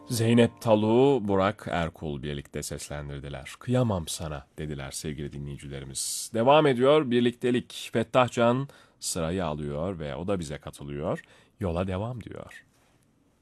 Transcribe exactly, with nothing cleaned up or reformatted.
Zeynep Talu, Burak Erkul birlikte seslendirdiler. Kıyamam sana dediler sevgili dinleyicilerimiz. Devam ediyor birliktelik. Fettah Can sırayı alıyor ve o da bize katılıyor. Yola devam diyor.